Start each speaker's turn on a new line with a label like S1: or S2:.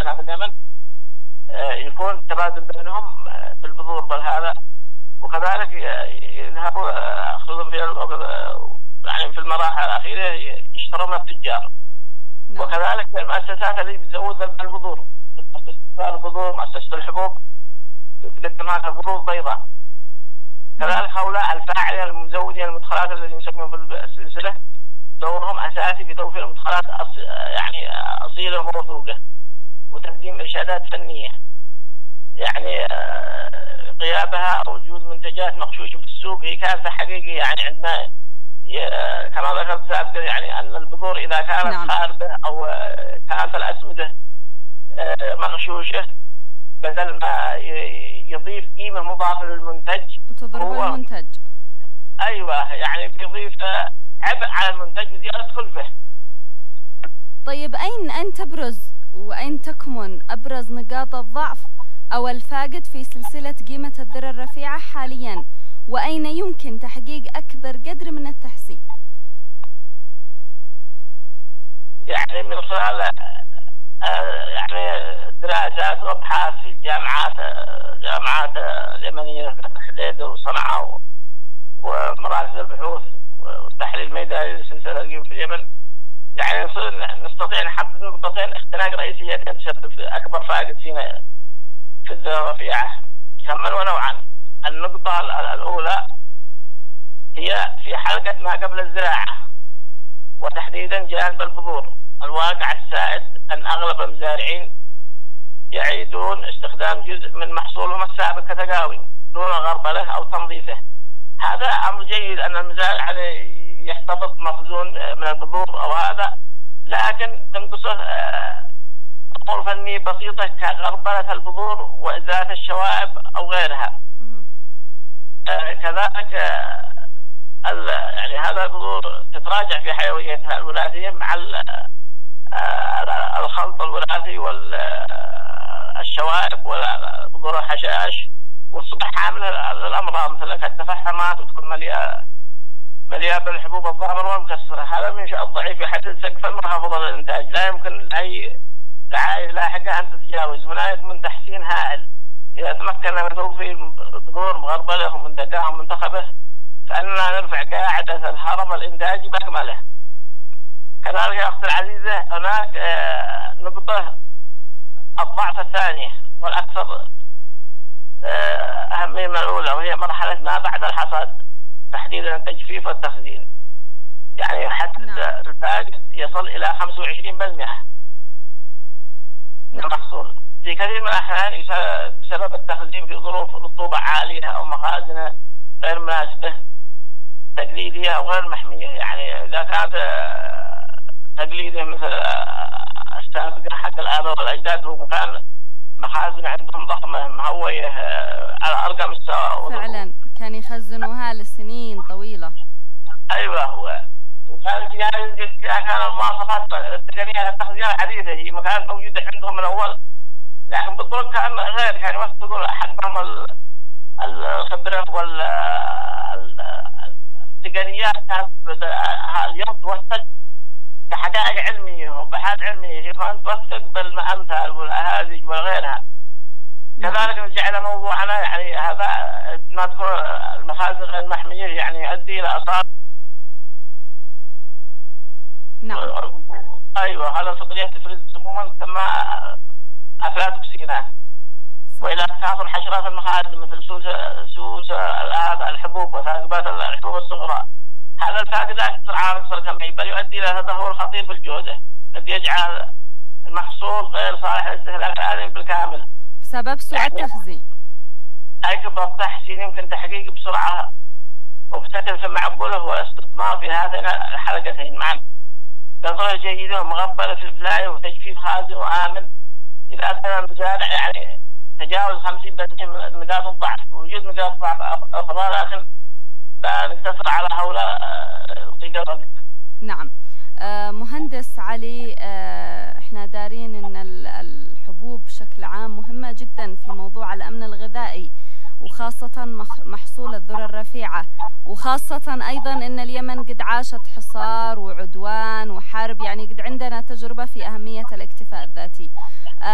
S1: عندنا في اليمن يكون تبادل بينهم في البذور بالهذا، وكذلك يذهبوا خصوصا في يعني في المراحل الأخيرة يشترون من التجار. وكذلك المؤسسات اللي بتزود البذور، مؤسسة البذور، مؤسسة الحبوب تقدم هذه البذور بيضاء. كذلك هؤلاء الفاعلين المزودين المدخلات الذين يسمون في السلسلة دورهم أساسي في توفير المدخلات يعني أصيلة وموثوقة، وتقديم إرشادات فنية يعني غيابها أو وجود منتجات مغشوشة في السوق هي كارثة حقيقية. يعني عندنا كما ذكرت سابقا يعني أن البذور إذا كانت خاربة أو كانت الأسمدة مغشوشة بدل ما يضيف قيمة مضافة للمنتج
S2: بتضرب المنتج.
S1: أيوة، يعني بيضيف عبء على المنتج وزيادة كلفة.
S2: طيب أين تبرز وأين تكمن أبرز نقاط الضعف أو الفاقد في سلسلة قيمة الذرة الرفيعة حاليا، وأين يمكن تحقيق أكبر قدر من التحسين؟
S1: يعني من خلال يعني دراسات وابحاث في جامعات اليمنية حديد وصنعاء ومراكز البحوث والتحليل الميداني لسلسلة القيمة في اليمن، يعني نستطيع نحدد نقطتين اختلاق رئيسيتين تسبب أكبر فائدة فينا في الذرة الرفيعة يكملوا نوعا. النقطة الأولى هي في حلقة ما قبل الزراعة، وتحديدا جانب البذور. الواقع السائد أن أغلب المزارعين يعيدون استخدام جزء من محصولهم السابق كتقاوي دون غربله أو تنظيفه. هذا أمر جيد أن المزارع يحتفظ مخزون من البذور أو هذا، لكن تنقصه أمور فنية بسيطة كغربلة البذور وإزالة الشوائب أو غيرها. كذلك يعني هذا البذور تتراجع في حيويتها الوراثية مع الخلط الوراثي والشوائب وبذور الحشائش، والصبح حاملة للأمراض مثل التفحمات، وتكون مليئة بالحبوب الضامرة والمكسرة. هذا من شأن الضعيف يحدد سقف المنخفض للإنتاج، لا يمكن أي دعاية لاحقة أن تتجاوز. هناك من تحسين هائل إذا تمكن من توفير بذور مغربلة ومنتجاه ومنتخبه، فإننا نرفع قاعدة الهرم الإنتاجي بأكمله. كذلك يا أختي العزيزة هناك نقطة الضعف الثانية والأكثر أهمية من الأولى، وهي مرحلة ما بعد الحصاد، تحديدا التجفيف والتخزين. يعني يحدد الفائد يصل إلى 25% من المحصول. في كثير من الأحيان بسبب التخزين في ظروف رطوبة عالية أو مخازن غير مناسبة تقليدية أو غير محمية. يعني إذا كانت تقليدية مثل السابقة حق الآباء والأجداد، وكان مخازن عندهم ضخمة مهوية على أرقام السواء
S2: فعلا كان يخزنوها لسنين طويلة.
S1: أيوة، هو وكانت يعني كان المواصفات التقنية للتخزين عديدة، هي ما كانت موجودة عندهم من أول، لكن بالطرق كان غير، يعني يوثقوا حقهم الخبرة والتقنيات. كانت اليوم توثق كحقائق علمية وبحث علمية، كانت توثق بالأمثال والأهازيج وغيرها. كذلك نرجع إلى موضوعنا، يعني هذا ما تكون المخازن غير المحمية يعني يؤدي إلى أصابع. أيوة، هذا الفطريات تفرز سموما تسمى أفلاتوكسينات، وإلى تكاثر حشرات المخازن مثل سوس الحبوب وثاقبات الحبوب الصغرى. هذا الفائدة أكثر عنصر كمي، بل يؤدي إلى تدهور خطير في الجودة الذي يجعل المحصول غير صالح للاستهلاك الآلي بالكامل
S2: بسبب سوء التخزين.
S1: أكبر تحسين يمكن تحقيقه بسرعة وبشكل معقول هو الاستثمار في هاتين الحلقتين معا: تغطية جيدة ومغبرة في البلاية وتجفيف خازن وآمن. إذا كان المزارع يعني تجاوز 50% من نقاط الضعف، ووجود نقاط ضعف أخرى لكن نقتصر على هؤلاء وتجاوز.
S2: نعم. مهندس علي، احنا دارين ان الحبوب بشكل عام مهمة جدا في موضوع الأمن الغذائي، وخاصة محصول الذرة الرفيعة، وخاصة أيضا أن اليمن قد عاشت حصار وعدوان وحرب، يعني قد عندنا تجربة في أهمية الاكتفاء الذاتي.